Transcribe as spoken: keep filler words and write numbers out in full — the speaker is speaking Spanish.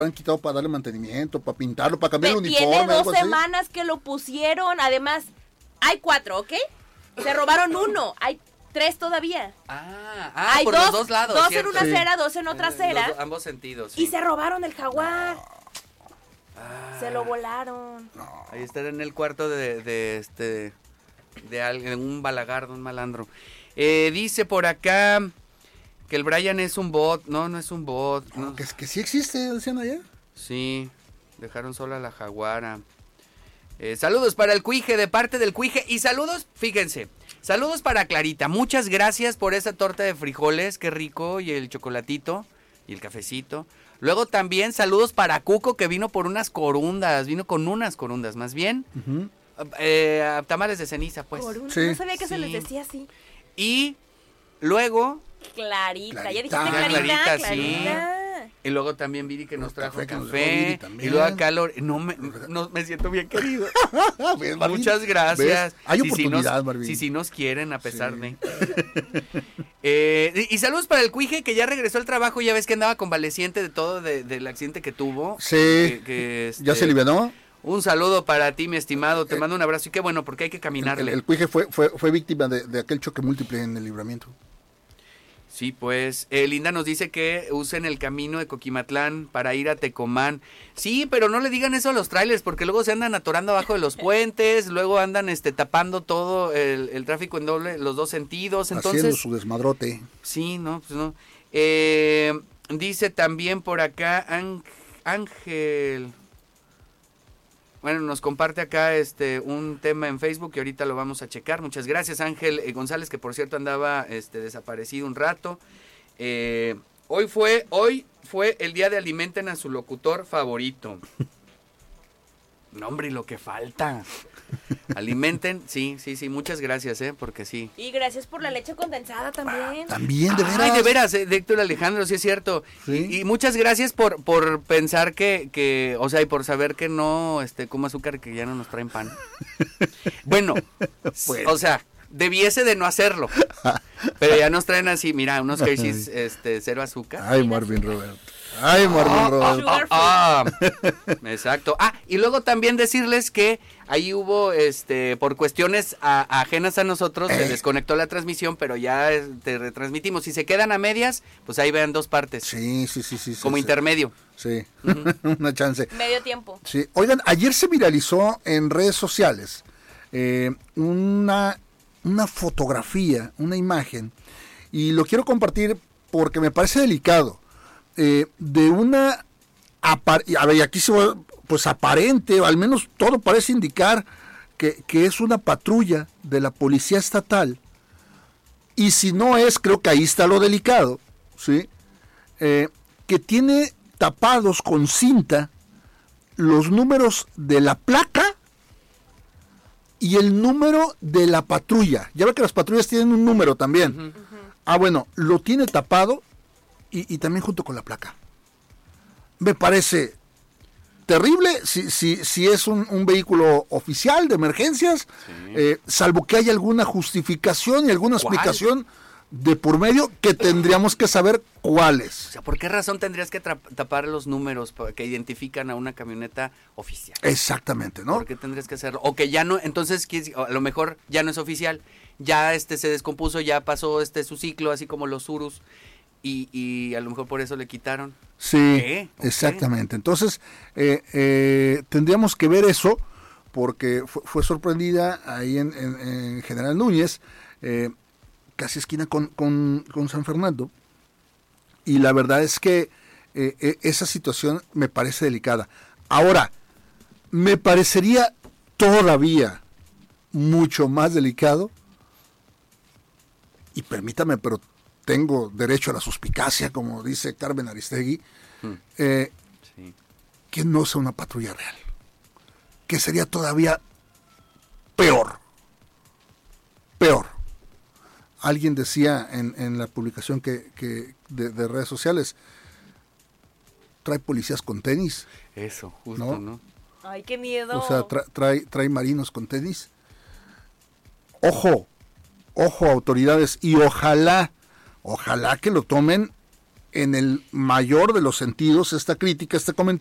han quitado para darle mantenimiento, para pintarlo, para cambiar el uniforme. Tiene dos algo así. semanas que lo pusieron, además, hay cuatro, ¿ok? Se robaron uno, hay tres todavía. Ah, ah hay por dos, los dos lados, Dos ¿cierto? en una Sí. acera, dos en otra Eh, acera. los, ambos sentidos, sí. Y se robaron el jaguar. Ah, Se lo volaron. ahí está en el cuarto de, de este, de alguien, un balagardo, un malandro. Eh, dice por acá que el Brian es un bot. No, no es un bot. No, No. que, que sí existe, decían ayer. Sí, dejaron sola a la jaguara. Eh, saludos para el Cuije, de parte del Cuije. Y saludos, fíjense, saludos para Clarita. Muchas gracias por esa torta de frijoles, qué rico, y el chocolatito, y el cafecito. Luego también saludos para Cuco, que vino por unas corundas, vino con unas corundas, más bien. Uh-huh. Eh, tamales de ceniza, pues. Por un- Sí. No sabía que se Sí. les decía así. Y luego, Clarita, ya dijiste Clarita. Clarita, Clarita, Clarita. y luego también Viri que nos trajo Café que café. nos dejó Viri también. Y luego acá, Lore- no me, no, me siento bien querido. ¿Ves, Marvin? Muchas gracias. ¿Ves? Hay Sí, sí oportunidad, nos, Marvin. Sí, sí nos quieren, a pesar Sí. de. Eh, y, y saludos para el Cuije, que ya regresó al trabajo. Ya ves que andaba convaleciente de todo, de, del accidente que tuvo. Sí. Que, que, ¿Ya este, se alivianó? Un saludo para ti, mi estimado. Te mando un abrazo. Y qué bueno, porque hay que El, caminarle. el, el Cuije fue, fue, fue víctima de, de aquel choque múltiple en el Libramiento. Sí, pues, eh, Linda nos dice que usen el camino de Coquimatlán para ir a Tecomán. Sí, pero no le digan eso a los trailers, porque luego se andan atorando abajo de los puentes, luego andan este tapando todo el, el tráfico en doble, los dos sentidos, entonces... Haciendo su desmadrote. Sí, no, pues no. Eh, dice también por acá Ángel... Ángel... Bueno, nos comparte acá este un tema en Facebook que ahorita lo vamos a checar. Muchas gracias, Ángel eh, González, que por cierto andaba este desaparecido un rato. Eh, hoy fue hoy fue el día de alimenten a su locutor favorito. No, hombre, y lo que falta. Alimenten, sí, sí, sí, muchas gracias, eh, porque sí. Y gracias por la leche condensada también. También, de veras. Ay, de veras, eh, de Héctor Alejandro, sí es cierto. Sí. Y, y muchas gracias por por pensar que, que, o sea, y por saber que no, este, como azúcar, que ya no nos traen pan. Bueno, Pues. o sea, debiese de no hacerlo. Pero ya nos traen así, mira, unos Hershey's, este, cero azúcar. Ay, Marvin Roberto. Ay, Marvin Roberto. Sugar Ah, exacto. Ah, y luego también decirles que ahí hubo, este, por cuestiones a- ajenas a nosotros, se Eh. desconectó la transmisión, pero ya te retransmitimos. Si se quedan a medias, pues ahí vean dos partes, Sí, sí, sí, sí. como sí, intermedio. Sí, una chance. Medio tiempo. Sí, oigan, ayer se viralizó en redes sociales eh, una, una fotografía, una imagen, y lo quiero compartir porque me parece delicado, eh, de una, apar- a ver, y aquí se va, pues aparente, o al menos todo parece indicar que, que es una patrulla de la policía estatal, y si no es, creo que ahí está lo delicado, ¿sí? Eh, que tiene tapados con cinta los números de la placa y el número de la patrulla. Ya ve que las patrullas tienen un número también. Ujú. Ah, bueno, lo tiene tapado y, y también junto con la placa. Me parece terrible si, si, si es un, un vehículo oficial de emergencias, Sí. eh, salvo que haya alguna justificación y alguna ¿Cuál? explicación de por medio que tendríamos que saber cuál O es. sea, ¿por qué razón tendrías que tra- tapar los números pa- que identifican a una camioneta oficial? Exactamente, ¿no? ¿Por qué tendrías que hacerlo? O que ya no, entonces quiere decir, a lo mejor ya no es oficial, ya este se descompuso, ya pasó este su ciclo, así como los Urus, y, y a lo mejor por eso le quitaron. Sí, ¿Qué? Ok. exactamente. Entonces, eh, eh, tendríamos que ver eso, porque fue, fue sorprendida ahí en, en- en General Núñez, eh, casi esquina con, con, con San Fernando, y la verdad es que eh, eh, esa situación me parece delicada. Ahora, me parecería todavía mucho más delicado, y permítame, pero tengo derecho a la suspicacia, como dice Carmen Aristegui, Hmm. eh, Sí. que no sea una patrulla real, que sería todavía peor, peor. Alguien decía en, en la publicación que, que de, de redes sociales, trae policías con tenis, Eso, justo, ¿No? ¿no? Ay, qué miedo. o sea, tra- trae, trae marinos con tenis. Ojo, ojo autoridades, y ojalá, ojalá que lo tomen en el mayor de los sentidos esta crítica, este comentario.